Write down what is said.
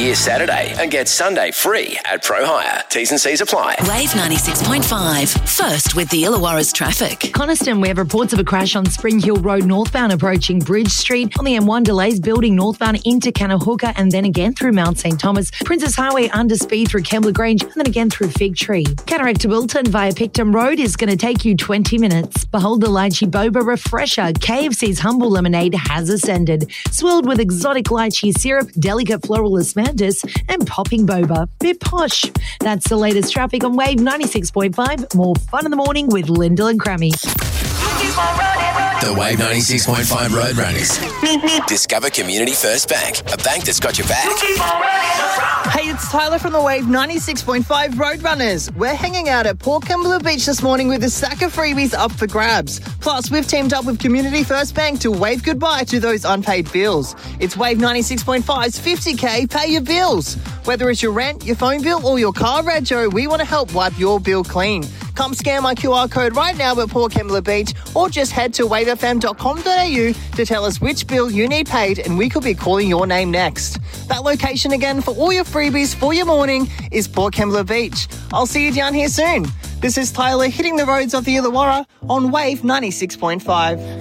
Gear Saturday and get Sunday free at Pro Hire. T's and C's apply. Wave 96.5. First with the Illawarra's traffic. Coniston, we have reports of a crash on Spring Hill Road northbound approaching Bridge Street. On the M1, delays building northbound into Kanahooka and then again through Mount St Thomas. Princess Highway under speed through Kembla Grange and then again through Fig Tree. Cataract to Wilton via Picton Road is going to take you 20 minutes. Behold the lychee boba refresher. KFC's Humble Lemonade has ascended. Swirled with exotic lychee syrup, delicate floral osmanthus and popping boba. Bit posh. That's the latest traffic on Wave 96.5. More fun in the morning with Lyndall and Crammy. The Wave 96.5 Road Runners. Discover Community First Bank, a bank that's got your back. Hey, it's Tyler from the Wave 96.5 Road Runners. We're hanging out at Port Kembla Beach this morning with a stack of freebies up for grabs. Plus, we've teamed up with Community First Bank to wave goodbye to those unpaid bills. It's Wave 96.5's 50K Pay Your Bills. Whether it's your rent, your phone bill or your car rego, we want to help wipe your bill clean. Come scan my QR code right now at Port Kembla Beach or just head to wavefm.com.au to tell us which bill you need paid and we could be calling your name next. That location again for all your freebies for your morning is Port Kembla Beach. I'll see you down here soon. This is Tyler hitting the roads of the Illawarra on Wave 96.5.